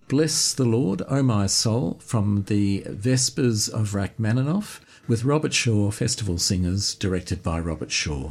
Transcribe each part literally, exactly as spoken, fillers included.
Bless the Lord, O my soul, from the Vespers of Rachmaninoff, with Robert Shaw Festival Singers, directed by Robert Shaw.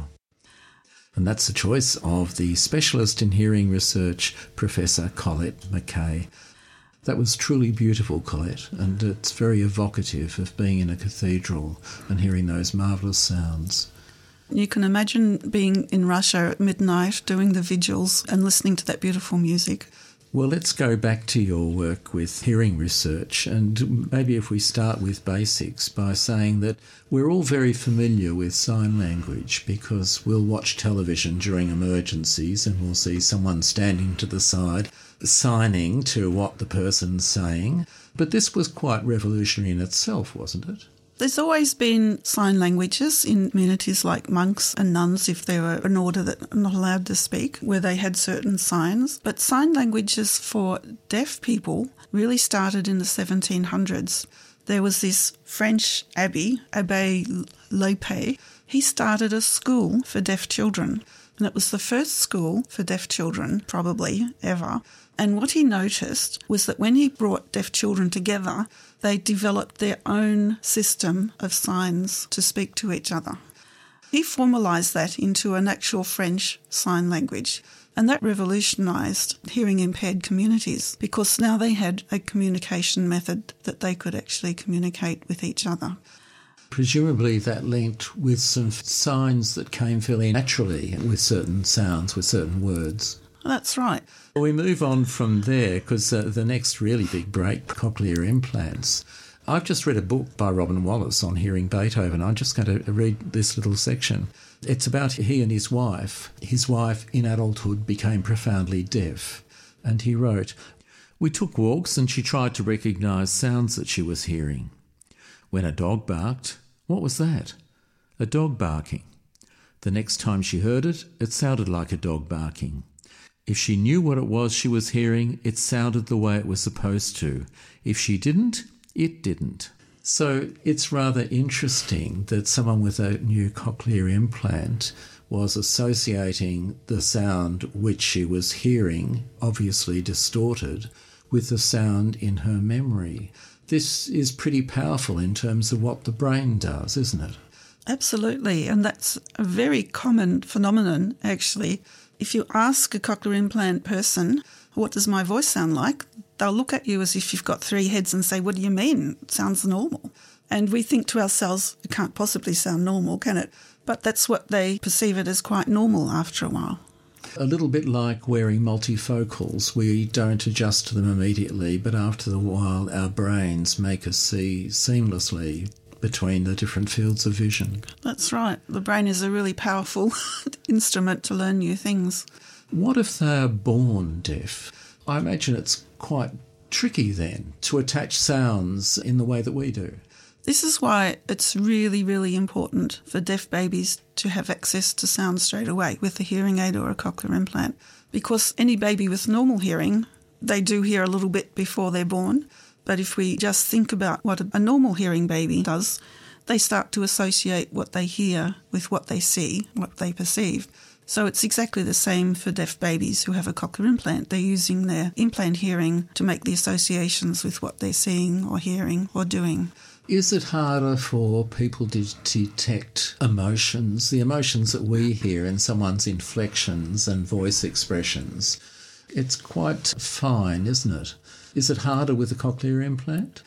And that's the choice of the specialist in hearing research, Professor Colette Mackay. That was truly beautiful, Colette, and it's very evocative of being in a cathedral and hearing those marvellous sounds. You can imagine being in Russia at midnight, doing the vigils and listening to that beautiful music. Well, let's go back to your work with hearing research, and maybe if we start with basics by saying that we're all very familiar with sign language because we'll watch television during emergencies and we'll see someone standing to the side signing to what the person's saying. But this was quite revolutionary in itself, wasn't it? There's always been sign languages in communities like monks and nuns, if they were an order that are not allowed to speak, where they had certain signs. But sign languages for deaf people really started in the seventeen hundreds. There was this French abbé, Abbé Lepée. He started a school for deaf children, and it was the first school for deaf children, probably, ever. And what he noticed was that when he brought deaf children together, they developed their own system of signs to speak to each other. He formalised that into an actual French sign language, and that revolutionised hearing-impaired communities because now they had a communication method that they could actually communicate with each other. Presumably that linked with some signs that came fairly naturally with certain sounds, with certain words. That's right. We move on from there because uh, the next really big break, cochlear implants. I've just read a book by Robin Wallace on hearing Beethoven. I'm just going to read this little section. It's about he and his wife. His wife in adulthood became profoundly deaf. And he wrote, "We took walks and she tried to recognise sounds that she was hearing. When a dog barked, what was that? A dog barking. The next time she heard it, it sounded like a dog barking. If she knew what it was she was hearing, it sounded the way it was supposed to. If she didn't, it didn't." So it's rather interesting that someone with a new cochlear implant was associating the sound which she was hearing, obviously distorted, with the sound in her memory. This is pretty powerful in terms of what the brain does, isn't it? Absolutely, and that's a very common phenomenon, actually. If you ask a cochlear implant person, what does my voice sound like? They'll look at you as if you've got three heads and say, what do you mean? It sounds normal. And we think to ourselves, it can't possibly sound normal, can it? But that's what they perceive it as quite normal after a while. A little bit like wearing multifocals. We don't adjust to them immediately, but after a while our brains make us see seamlessly between the different fields of vision. That's right. The brain is a really powerful instrument to learn new things. What if they're born deaf? I imagine it's quite tricky then to attach sounds in the way that we do. This is why it's really, really important for deaf babies to have access to sound straight away with a hearing aid or a cochlear implant, because any baby with normal hearing, they do hear a little bit before they're born. But if we just think about what a normal hearing baby does, they start to associate what they hear with what they see, what they perceive. So it's exactly the same for deaf babies who have a cochlear implant. They're using their implant hearing to make the associations with what they're seeing or hearing or doing. Is it harder for people to detect emotions, the emotions that we hear in someone's inflections and voice expressions? It's quite fine, isn't it? Is it harder with a cochlear implant?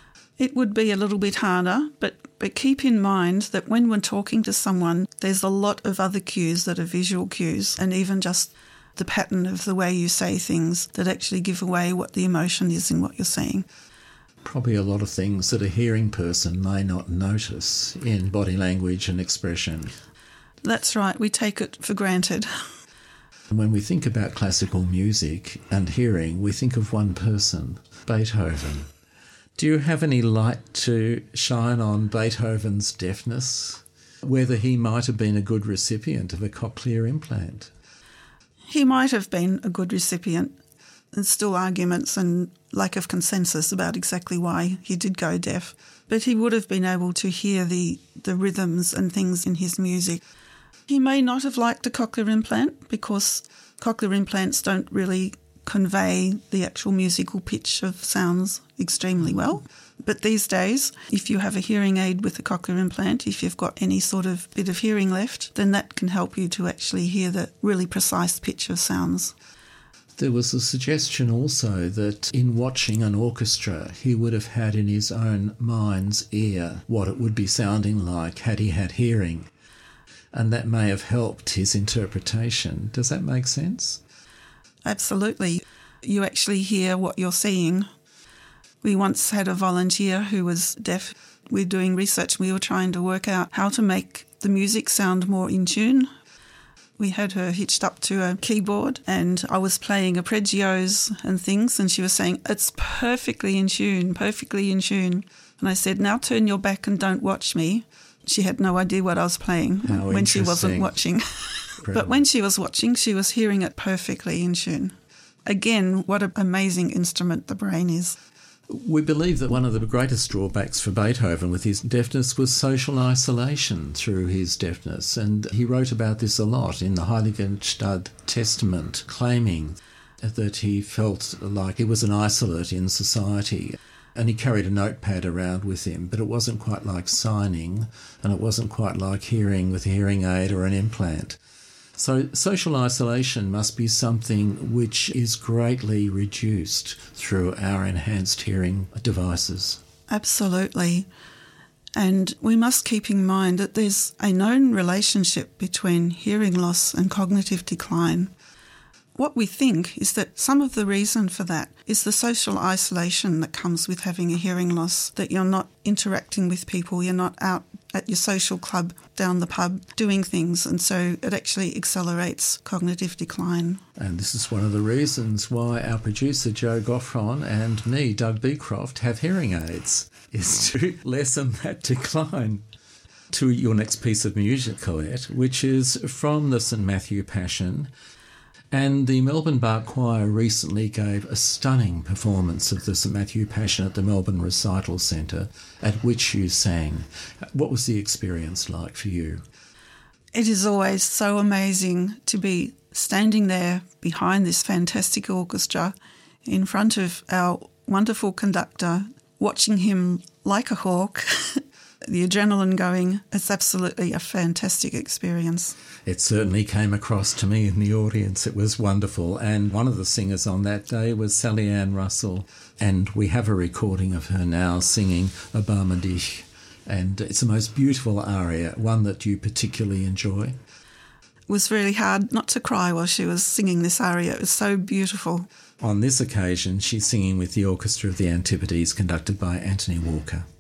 It would be a little bit harder, but, but keep in mind that when we're talking to someone, there's a lot of other cues that are visual cues, and even just the pattern of the way you say things that actually give away what the emotion is in what you're saying. Probably a lot of things that a hearing person may not notice in body language and expression. That's right, we take it for granted. When we think about classical music and hearing, we think of one person, Beethoven. Do you have any light to shine on Beethoven's deafness? Whether he might have been a good recipient of a cochlear implant? He might have been a good recipient. There's still arguments and lack of consensus about exactly why he did go deaf. But he would have been able to hear the, the rhythms and things in his music. He may not have liked a cochlear implant because cochlear implants don't really convey the actual musical pitch of sounds extremely well. But these days, if you have a hearing aid with a cochlear implant, if you've got any sort of bit of hearing left, then that can help you to actually hear the really precise pitch of sounds. There was a suggestion also that in watching an orchestra, he would have had in his own mind's ear what it would be sounding like had he had hearing, and that may have helped his interpretation. Does that make sense? Absolutely. You actually hear what you're seeing. We once had a volunteer who was deaf. We were doing research. We were trying to work out how to make the music sound more in tune. We had her hitched up to a keyboard and I was playing arpeggios and things, and she was saying, "It's perfectly in tune, perfectly in tune." And I said, "Now turn your back and don't watch me." She had no idea what I was playing How when she wasn't watching. But when she was watching, she was hearing it perfectly in tune. Again, what an amazing instrument the brain is. We believe that one of the greatest drawbacks for Beethoven with his deafness was social isolation through his deafness, and he wrote about this a lot in the Heiligenstadt Testament, claiming that he felt like he was an isolate in society. And he carried a notepad around with him, but it wasn't quite like signing, and it wasn't quite like hearing with a hearing aid or an implant. So social isolation must be something which is greatly reduced through our enhanced hearing devices. Absolutely. And we must keep in mind that there's a known relationship between hearing loss and cognitive decline. What we think is that some of the reason for that is the social isolation that comes with having a hearing loss, that you're not interacting with people, you're not out at your social club down the pub doing things, and so it actually accelerates cognitive decline. And this is one of the reasons why our producer Joe Goffron and me, Doug Beecroft, have hearing aids, is to lessen that decline. To your next piece of music, Colette, which is from the St Matthew Passion. And the Melbourne Bach Choir recently gave a stunning performance of the St Matthew Passion at the Melbourne Recital Centre, at which you sang. What was the experience like for you? It is always so amazing to be standing there behind this fantastic orchestra in front of our wonderful conductor, watching him like a hawk, the adrenaline going. It's absolutely a fantastic experience. It certainly came across to me in the audience. It was wonderful. And one of the singers on that day was Sally Ann Russell. And we have a recording of her now singing Erbarme dich. And it's the most beautiful aria, one that you particularly enjoy. It was really hard not to cry while she was singing this aria. It was so beautiful. On this occasion, she's singing with the Orchestra of the Antipodes, conducted by Anthony Walker.